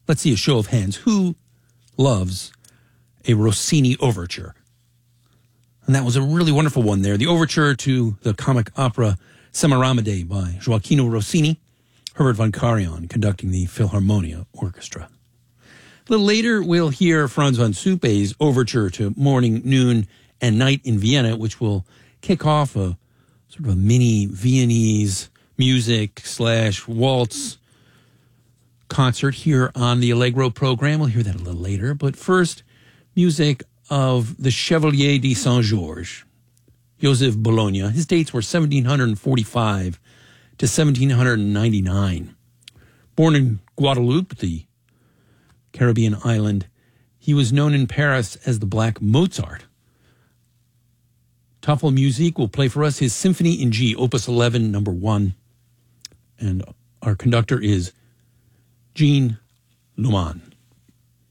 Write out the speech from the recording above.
Let's see a show of hands. Who loves a Rossini overture? And that was a really wonderful one there. The overture to the comic opera Semiramide by Gioacchino Rossini, Herbert von Karajan conducting the Philharmonia Orchestra. A little later, we'll hear Franz von Suppe's overture to Morning, Noon, and Night in Vienna, which will kick off a sort of a mini Viennese music / waltz concert here on the Allegro program. We'll hear that a little later. But first, music of the Chevalier de Saint-Georges, Joseph Bologna. His dates were 1745 to 1799. Born in Guadeloupe, the Caribbean island, he was known in Paris as the Black Mozart. Toffel Music will play for us his Symphony in G, Opus 11, number 1. And our conductor is Jean Luman.